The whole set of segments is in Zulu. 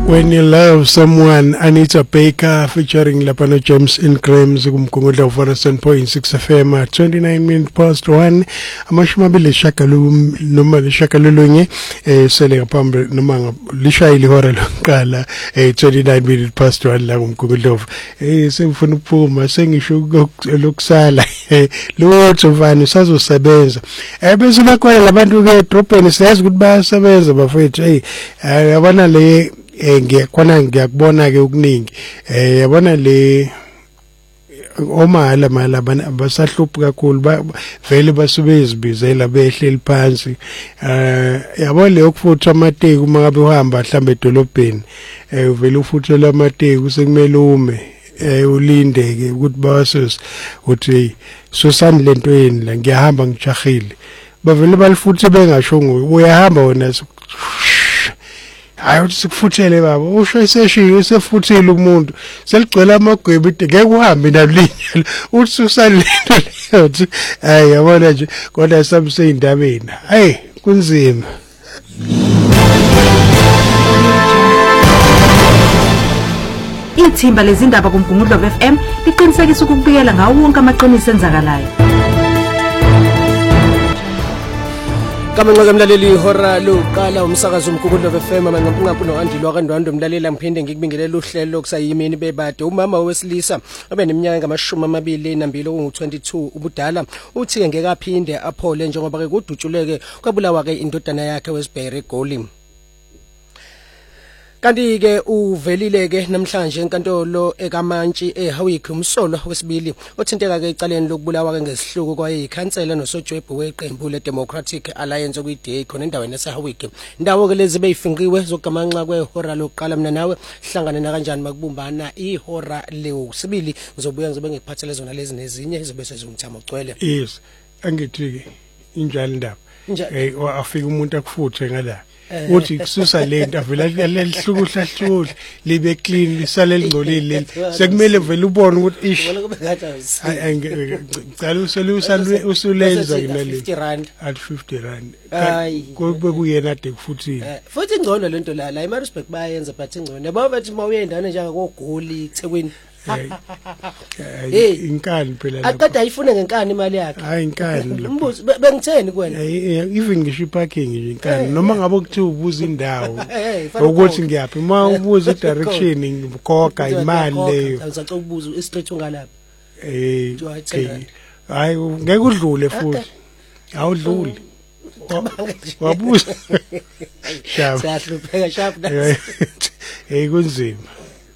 When you love someone, Anita Baker featuring Lapano James in Crimes kumkhongola uvara 7.6 FM at 29 minutes past 1 amashumabili shakalu noma lishakalulunye sele ngaphambi noma lishayile ihora lonkala 29 minutes past 1 la kumkhongola sengifuna ukuphuma sengisho lokusala lotho mfana sazosebenza bese bakhona labantu ke dropeni siyazi ukuthi bayasebenza bafethu yabona le ngiyakubona ke okuningi yabona le omala basahluphi kakhulu vele basuke izibizela behleli phansi yabo le ukufutha amateki uma ngabe uhamba mhlambe edolobheni vele ufuthelwa amateki sekumele ume ulinde ke ukuthi basus uthi susani lento yeni la ngiyahamba ngijahile bavele balifuthe bengasho uyahamba wona hayi uthi sikufuthele baba usho iseshiyo sefuthile umuntu seligcwele amagwebu ngeke uhambe nalinyala uthi susalento leyo hayi yabona nje kodwa samse indabeni hayi kunzima Ithimba lezindaba kumgungudlo FM liqinisekisa ukubikela ngawo wonke amaqiniso enzakalayo. Kamanqaka mlaleli ihora loqala umsakazo umgungudlo FM amanqaphu noandilwa kandwando mlalela ngiphinde ngikubingelela uhlelo lokusayimini bebade umama wesilisa obeneminyaka ngama22 ongu22 ubudala uthi ngeke aphinde aphole njengoba ke kudutshuleke kwabulawa ke indodana yakhe weSibheri Goli. Kanti ke uvelile ke namhlanje enkantolo ekamantshi eHowick umsolo wesibili othinteka ke icaleni lokubulawa ke ngesihluku kwayikhansela nosojwebhu weqembu leDemocratic Alliance okuyiDA khona endaweni yaseHowick. Indawo ke lezi beyifinqiwe zogamanxa kwehora lokuqala mina nawe hlangana na kanjani makubumbana ihora lesibili ngizobuya ngizobe ngikuphathele zona lezi nezinye izobe sezumthamo ugcwele. Yes angithi injalo indaba afika umuntu akufuthe ngala uthi kususa lento avela lelihlukuhlahlukuhle libe clean lisale lingcolile sekumele vele ubone ukuthi ish ngicela usulenza nale at 50 rand kube kuyena ade kufuthile futhi ingcono lento la eMaritzburg bayenza but ingcono yabo bathi mawuye endaweni njenge koGoli eThekwini inkani phela lapha aqeda ayifuna ngenkani imali yakhe hayi inkani lapha umbuzo bengitheni kuwena even ngisho parking nje inkani noma ngabe kuthi ubuza indawo ukuthi ngiyaphi uma ubuza direction ngikhoka imali leyo ngisacela ukubuza i-street ungalapha hayi ngeke udlule futhi awudluli wabuza siyahlupheka sharp kunzima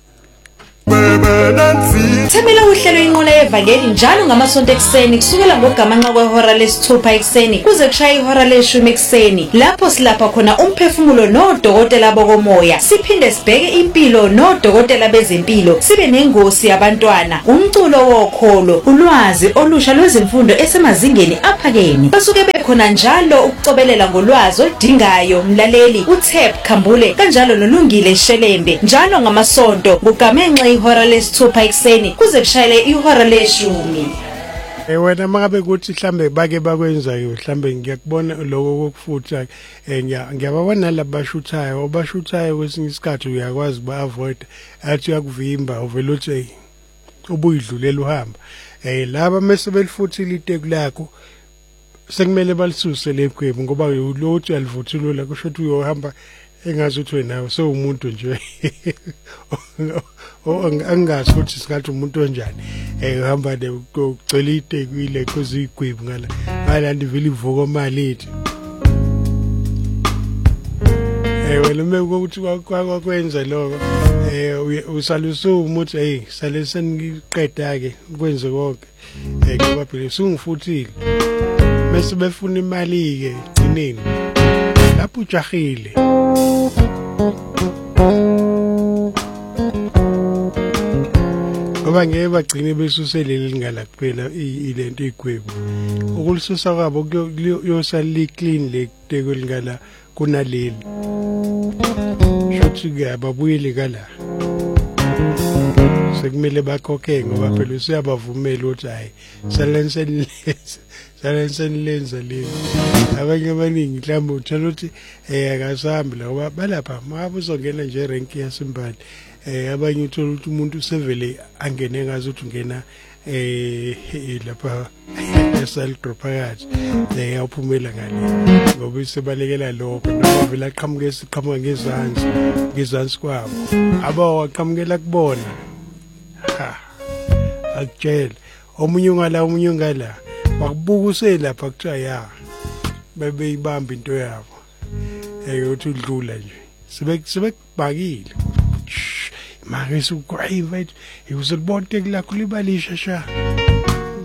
Themela uhlelo inqola yevangeli njalo ngamasonto ekseni kusukela ngogamanqa kwehora lesithupha ekseni kuze kushaya ihora leshumi ekseni lapho silapha khona umphefumulo nodokotela bokomoya siphinde sibheke impilo nodokotela bezempilo sibe nengosi yabantwana umculo wokholo ulwazi olusha lwezimfundo esemazingeni aphakeme basuke bekhona njalo ukucobelela ngolwazi oludingayo mlaleli uThep Khambule kanjalo nolungile Shelembe njalo ngamasonto ngugamenxe ihora lesithupha ekseni kuze kushayele ihora leshumi. Wena mangabe ukuthi mhlambe bake bakwenza mhlambe ngiyakubona lokho kokufutha ngiyababona labashuthayo obashuthayo kwesinye isikhathi uyakwazi ba avoid athi yakuvimba uvela uthi ubuyidlulela uhamba laba mase belifuthile iteku lakho sekumele balisuse lekhwebu ngoba ulothi alivuthulula kusho ukuthi uyohamba engazi ukuthi wena sewumuntu nje angazi ukuthi singathi umuntu onjani uhamba ugcwele iteku ile kuze igwebu ngala ndivile ivuko mali ethi wena mekuthi kwakwenza lokho usalusu umuthi sale seniqeda ke kwenze konke ngoba phela sungifuthile bese befuna imali ke gcineni lapho ujahile ngoba ngeke bagcine besuselele lingala kuphela ilento igwebu ukulisusa kwabo kuyosali clean lekuteko lingala kunaleli shothi ke ababuyele kala sekumele bakhokhe ngoba phela usiyabavumela ukuthi hayi salenza lezi abanye abaningi mhlawumbe uthola ukuthi akasambi la ngoba balapha mabe uzongena nje rank yaSimbali abanye uthola ukuthi umuntu usevele angene ngazi ukuthi ungena lapha esal phakathi yaphumela ngale ngoba isebalekela lokho noma vela aqhamuka ngezansi kwabo abawaqhamukela kubona akutshela omunye ungala bakubuka uselapha kuthiwa ya bebeyibamba into yabo uthi udlula nje sebekubhakile manje usukwayi mfethu uzolibona lakho libalisha sha